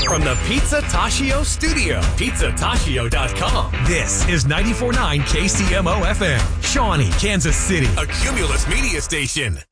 from the Pizza Tashio studio, pizzatashio.com. This is 94.9 KCMO FM, Shawnee, Kansas City. A Cumulus media station.